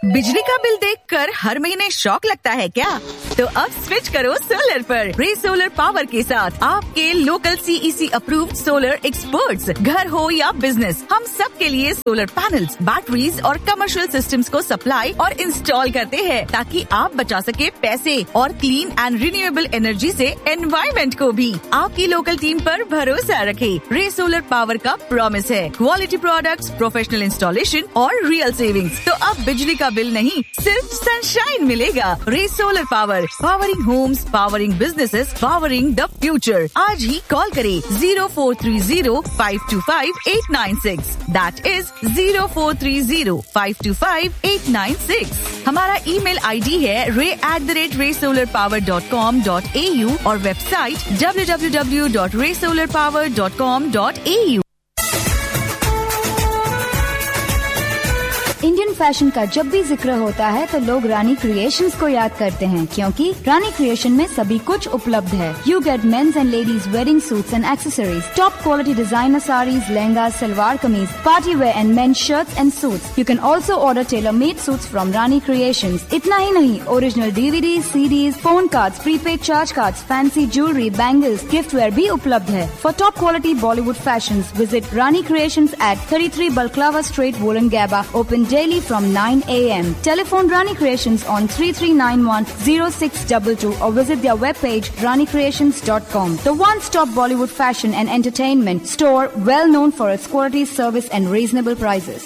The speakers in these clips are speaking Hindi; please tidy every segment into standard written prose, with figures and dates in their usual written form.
बिजली का बिल देखकर हर महीने शॉक लगता है क्या? तो अब स्विच करो सोलर पर। रे सोलर पावर के साथ आपके local CEC approved solar experts, घर हो या बिजनेस, हम सब के लिए सोलर पैनल्स, बैटरीज और कमर्शियल सिस्टम्स को सप्लाई और इंस्टॉल करते हैं ताकि आप बचा सके पैसे और क्लीन एंड रिन्यूएबल एनर्जी से एनवायरमेंट को भी। आपकी लोकल टीम पर भरोसा रखें। रे सोलर पावर का प्रॉमिस है क्वालिटी प्रोडक्ट्स, प्रोफेशनल इंस्टॉलेशन और रियल सेविंग्स। तो अब बिजली का बिल नहीं, सिर्फ सनशाइन मिलेगा। रे solar power, powering Holmes, powering businesses, powering the future. आज ही कॉल करें 0430-525-896। That is 0430-525-896। हमारा ईमेल ID है ray@raysolarpower.com.au और वेबसाइट www.raysolarpower.com.au। इंडियन फैशन का जब भी जिक्र होता है तो लोग रानी क्रिएशंस को याद करते हैं, क्योंकि रानी क्रिएशन में सभी कुछ उपलब्ध है। You get mains and ladies wedding suits and accessories, top quality designer saris, lehenga, salwar kameez, party wear and mains shirts and suits. You can also order tailor made suits from Rani creations. इतना ही नहीं, original DVDs, CDs, phone cards, prepaid charge cards, fancy jewellery, bangles, gift where भी उपलब्ध है। For top quality Bollywood fashions, visit Rani creations at 33 Balclava Street, Wollongabba, open daily from 9 a.m. Telephone Rani Creations on 3391-0622 or visit their webpage ranicreations.com. The one-stop Bollywood fashion and entertainment store, well known for its quality, service and reasonable prices.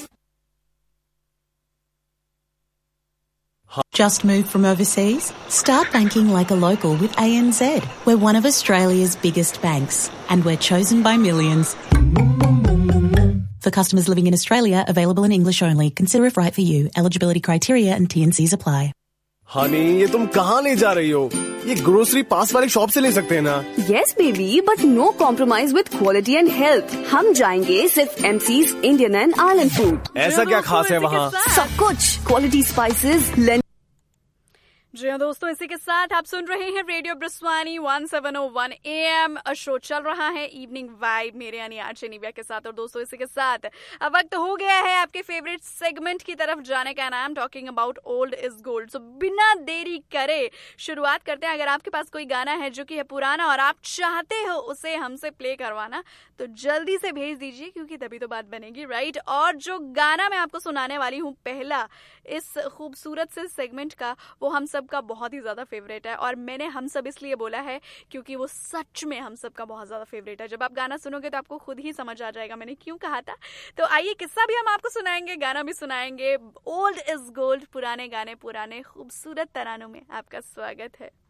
Just moved from overseas? Start banking like a local with ANZ. We're one of Australia's biggest banks and we're chosen by millions. For customers living in Australia, available in English only. Consider if right for you. Eligibility criteria and T&Cs apply. Honey, ये तुम कहाँ ले जा रही हो? ये ग्रोसरी पास वाले शॉप से ले सकते हैं ना? Yes baby, but no compromise with quality and health. हम जाएंगे सिर्फ MC's Indian and Island Food. ऐसा क्या खास है वहाँ? सब कुछ, quality spices, जी हाँ दोस्तों, इसी के साथ आप सुन रहे हैं रेडियो ब्रिस्वानी 1701 AM। शो चल रहा है इवनिंग वाइब मेरे यानी आरजे निव्या के साथ। और दोस्तों इसी के साथ अब वक्त हो गया है आपके फेवरेट सेगमेंट की तरफ जाने का। I am talking about old is gold. सो बिना देरी करे शुरुआत करते हैं। अगर आपके पास कोई गाना है जो कि है पुराना और आप चाहते हो उसे हमसे प्ले करवाना, तो जल्दी से भेज दीजिए, क्योंकि तभी तो बात बनेगी, राइट। और जो गाना मैं आपको सुनाने वाली हूँ पहला इस खूबसूरत से सेगमेंट का, वो हम सब का बहुत ही ज्यादा फेवरेट है। और मैंने हम सब इसलिए बोला है क्योंकि वो सच में हम सब का बहुत ज्यादा फेवरेट है। जब आप गाना सुनोगे तो आपको खुद ही समझ आ जाएगा मैंने क्यों कहा था। तो आइए, किस्सा भी हम आपको सुनाएंगे, गाना भी सुनाएंगे। ओल्ड इज गोल्ड, पुराने गाने, पुराने खूबसूरत तरानों में आपका स्वागत है।